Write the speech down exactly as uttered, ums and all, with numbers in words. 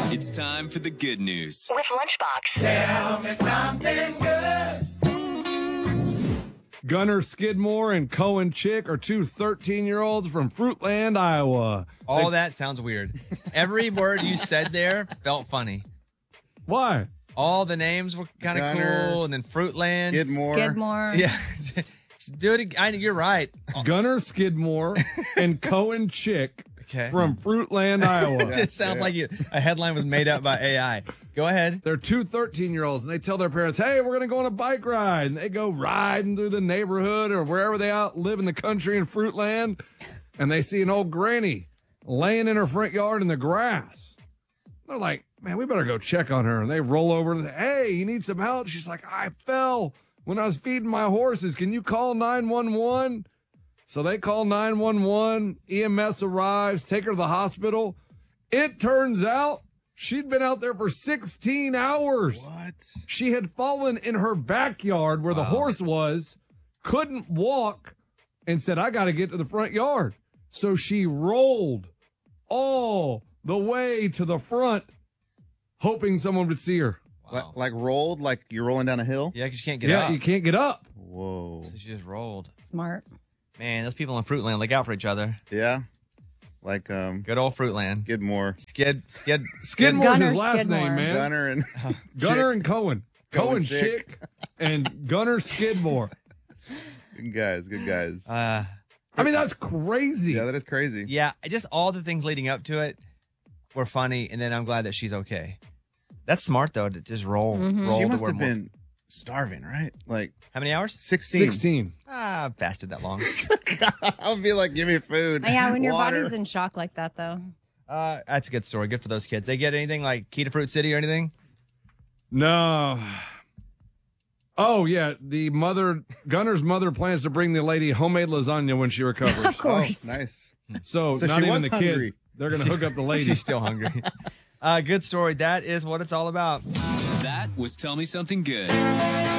It's time for the good news with Lunchbox. Tell me something good. Gunner Skidmore and Cohen Chick are two thirteen-year-olds from Fruitland, Iowa. All They- that sounds weird. Every word you said there felt funny. Why? All the names were kind of Gunner, cool, and then Fruitland. Skidmore. Skidmore. Yeah. Do it again. I, you're right. Gunner Skidmore and Cohen Chick Okay. from Fruitland, Iowa. It sounds Yeah. like you, a headline was made up by A I. Go ahead. They're two thirteen-year-olds, and they tell their parents, hey, we're going to go on a bike ride. And they go riding through the neighborhood or wherever they out live in the country in Fruitland, and they see an old granny laying in her front yard in the grass. They're like, man, we better go check on her. And they roll over and say, hey, you need some help? She's like, I fell when I was feeding my horses. Can you call nine one one? So they call nine one one. E M S arrives, take her to the hospital. It turns out she'd been out there for sixteen hours. What? She had fallen in her backyard where the horse was, couldn't walk, and said, I got to get to the front yard. So she rolled all the way to the front, hoping someone would see her. Like, like rolled, like you're rolling down a hill? Yeah, because you can't get yeah, up. you can't get up. Whoa. So she just rolled. Smart. Man, those people in Fruitland look out for each other. Yeah. Like um Good old Fruitland. Skidmore. Skid, skid, Skidmore's Gunner his last Skidmore. name, man. Gunner and Gunner and Cohen. Cohen Cohen Chick. Chick and Gunner Skidmore. good guys, good guys. Uh, I mean, that's crazy. yeah, that is crazy. yeah, just all the things leading up to it were funny, and then I'm glad that she's okay. That's smart though to just roll. Mhm. roll She to must where have more- been starving, right? Like How many hours? sixteen. sixteen. Ah, I've fasted that long. I'll be like, give me food. Yeah, when your water. body's in shock like that, though. Uh, that's a good story. Good for those kids. They get anything like Key to Fruit City or anything? No. Oh, yeah. The mother, Gunner's mother plans to bring the lady homemade lasagna when she recovers. Of course. Oh, nice. So, So not she even was the hungry. kids. They're going to hook up the lady. She's still hungry. uh, good story. That is what it's all about. That was Tell Me Something Good.